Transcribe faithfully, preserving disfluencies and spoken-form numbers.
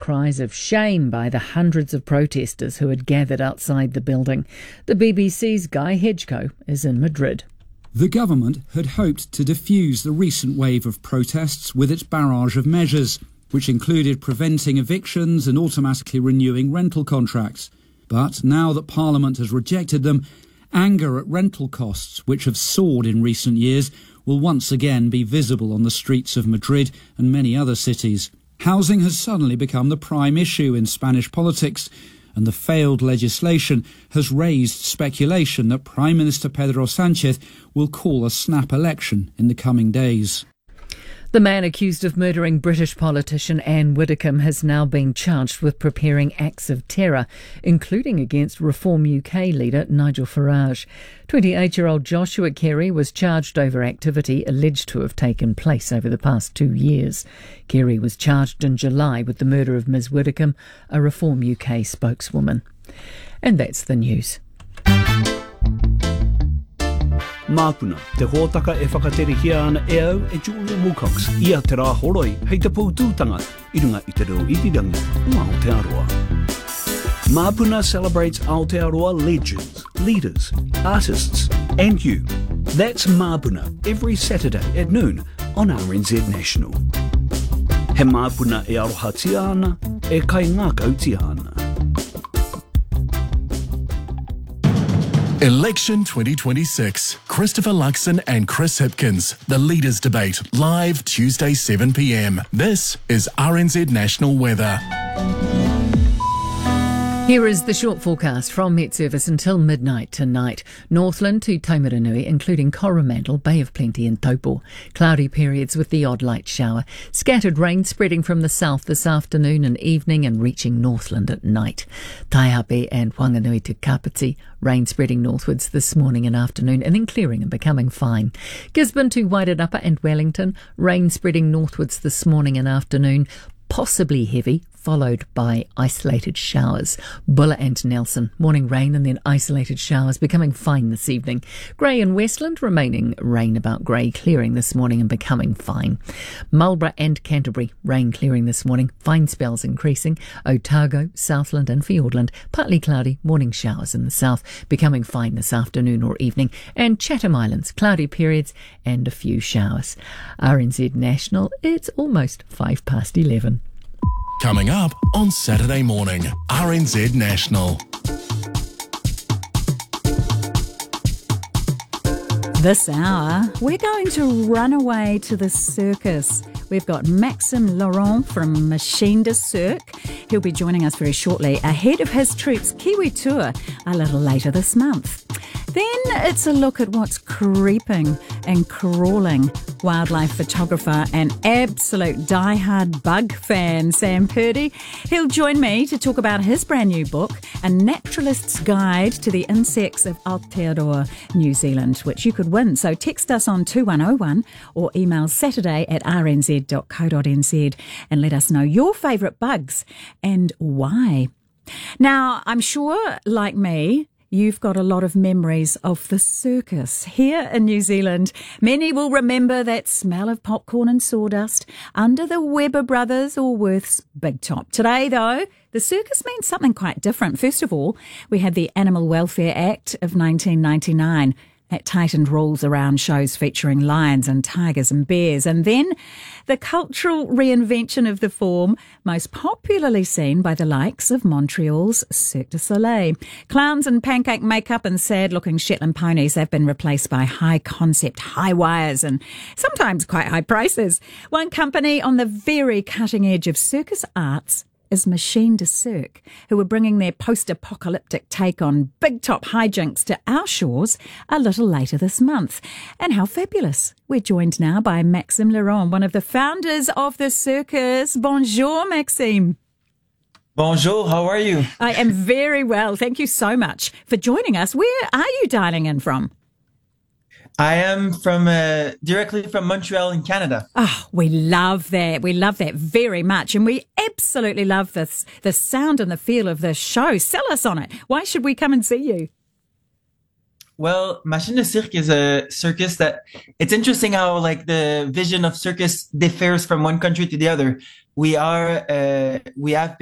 cries of shame by the hundreds of protesters who had gathered outside the building. The B B C's Guy Hedgecoe is in Madrid. The government had hoped to defuse the recent wave of protests with its barrage of measures, which included preventing evictions and automatically renewing rental contracts. But now that Parliament has rejected them, anger at rental costs, which have soared in recent years, will once again be visible on the streets of Madrid and many other cities. Housing has suddenly become the prime issue in Spanish politics, and the failed legislation has raised speculation that Prime Minister Pedro Sánchez will call a snap election in the coming days. The man accused of murdering British politician Anne Widdecombe has now been charged with preparing acts of terror, including against Reform U K leader Nigel Farage. twenty-eight-year-old Joshua Carey was charged over activity alleged to have taken place over the past two years. Carey was charged in July with the murder of Miz Widdecombe, a Reform U K spokeswoman. And that's the news. Māpuna, te hōtaka e whakatere hia ana e au e Julia Wilcox, ia te rā horoi, hei te pūtūtanga, i runga i te reo itirangi o Aotearoa. Māpuna celebrates Aotearoa legends, leaders, artists, and you. That's Māpuna every Saturday at noon on R N Z National. He Māpuna e aroha tia ana, e kai ngā kau tia ana. Election twenty twenty-six. Christopher Luxon and Chris Hipkins. The Leaders Debate. Live Tuesday seven p m. This is R N Z National Weather. Here is the short forecast from Met Service until midnight tonight. Northland to Taumaranui, including Coromandel, Bay of Plenty and Taupo. Cloudy periods with the odd light shower. Scattered rain spreading from the south this afternoon and evening and reaching Northland at night. Taihape and Whanganui to Kapiti. Rain spreading northwards this morning and afternoon and then clearing and becoming fine. Gisborne to Wairarapa and Wellington. Rain spreading northwards this morning and afternoon. Possibly heavy, followed by isolated showers. Bulla and Nelson, morning rain and then isolated showers, becoming fine this evening. Grey and Westland, remaining rain about grey, clearing this morning and becoming fine. Marlborough and Canterbury, rain clearing this morning, fine spells increasing. Otago, Southland and Fiordland, partly cloudy, morning showers in the south, becoming fine this afternoon or evening. And Chatham Islands, cloudy periods and a few showers. R N Z National, it's almost five past eleven. Coming up on Saturday morning, R N Z National. This hour, we're going to run away to the circus. We've got Maxime Laurent from Machine de Cirque. He'll be joining us very shortly ahead of his troupe's Kiwi tour a little later this month. Then it's a look at what's creeping and crawling. Wildlife photographer and absolute diehard bug fan, Sam Purdy. He'll join me to talk about his brand new book, A Naturalist's Guide to the Insects of Aotearoa, New Zealand, which you could win. So text us on two one oh one or email saturday at r n z dot co dot n z and let us know your favourite bugs and why. Now, I'm sure, like me, you've got a lot of memories of the circus here in New Zealand. Many will remember that smell of popcorn and sawdust under the Weber Brothers or Worth's Big Top. Today, though, the circus means something quite different. First of all, we had the Animal Welfare Act of nineteen ninety-nine. That tightened rules around shows featuring lions and tigers and bears. And then the cultural reinvention of the form, most popularly seen by the likes of Montreal's Cirque du Soleil. Clowns and pancake makeup and sad-looking Shetland ponies have been replaced by high-concept high wires and sometimes quite high prices. One company on the very cutting edge of circus arts is Machine de Cirque, who are bringing their post-apocalyptic take on big top hijinks to our shores a little later this month. And how fabulous. We're joined now by Maxime Laurent, one of the founders of the circus. Bonjour, Maxime. Bonjour, how are you? I am very well. Thank you so much for joining us. Where are you dialing in from? I am from uh, directly from Montreal in Canada. Oh, we love that. We love that very much. And we absolutely love this, the sound and the feel of the show. Sell us on it. Why should we come and see you? Well, Machine de Cirque is a circus that it's interesting how like the vision of circus differs from one country to the other. We are, uh, we have